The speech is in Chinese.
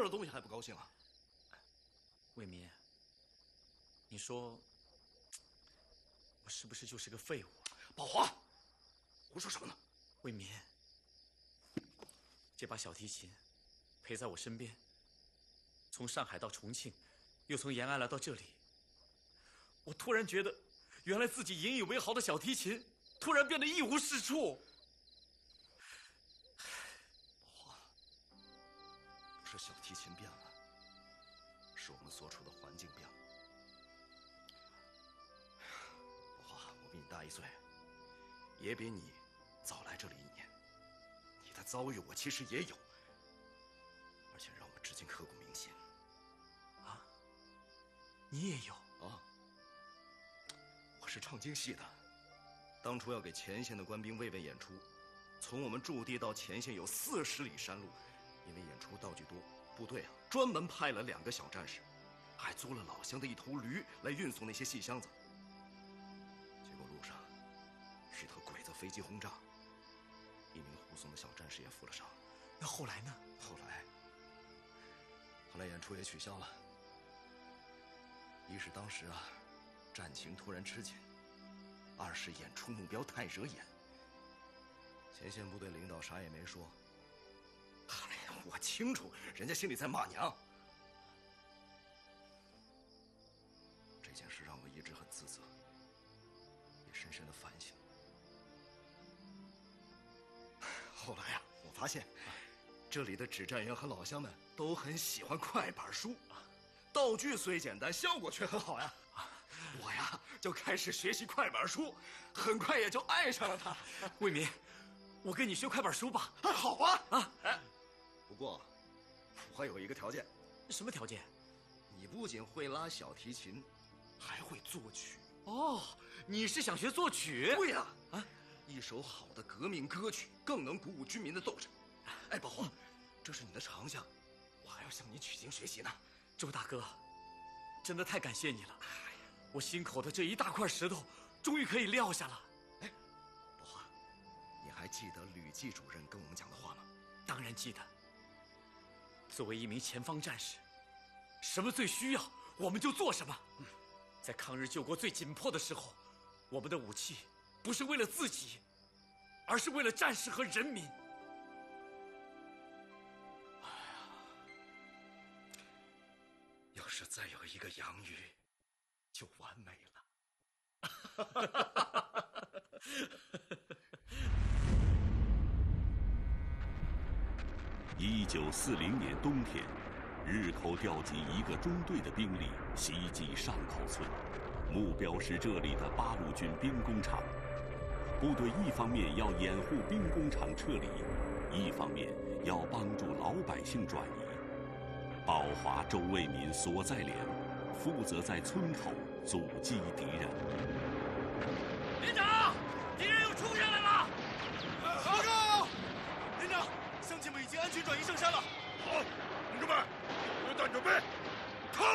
了东西还不高兴啊？ 卫民，你说我是不是就是个废物？ 宝华，胡说什么呢？ 卫民，这把小提琴陪在我身边，从上海到重庆，又从延安来到这里，我突然觉得，原来自己引以为豪的小提琴，突然变得一无是处。 宝华，不是小提琴变了，是我们所处的环境变了。宝华，我比你大1岁，也比你早来这里1年，你的遭遇我其实也有，而且让我至今刻骨铭心。 啊，你也有啊？我是唱京戏的，当初要给前线的官兵慰问演出，从我们驻地到前线有40里山路，因为演出道具多，部队专门派了2个小战士，还租了老乡的1头驴来运送那些细箱子。结果路上一头鬼子飞机轰炸，1名护送的小战士也负了伤。 那后来呢？ 后来演出也取消了。一是当时战情突然吃紧；2是演出目标太惹眼。前线部队领导啥也没说。哎呀，我清楚，人家心里在骂娘。这件事让我一直很自责，也深深的反省。后来我发现，这里的指战员和老乡们都很喜欢快板书，道具虽简单，效果却很好呀。我就开始学习快板书，很快也就爱上了它。 卫民，我跟你学快板书吧。 好啊！不过我有一个条件。 什么条件？ 你不仅会拉小提琴，还会作曲。 哦，你是想学作曲？ 对呀！一首好的革命歌曲更能鼓舞军民的斗志。哎，宝华，这是你的长项，我还要向你取经学习呢。 周大哥，真的太感谢你了。我心口的这一大块石头终于可以撂下了。 哎，宝华，你还记得吕季主任跟我们讲的话吗？ 当然记得。作为一名前方战士，什么最需要我们就做什么。在抗日救国最紧迫的时候，我们的武器不是为了自己，而是为了战士和人民。 要是再有一个杨玉，就完美了。 1940年冬天，日寇调集1个中队的兵力袭击上口村，目标是这里的八路军兵工厂。部队一方面要掩护兵工厂撤离，一方面要帮助老百姓转移。宝华、周卫民所在连负责在村口阻击敌人。 连长，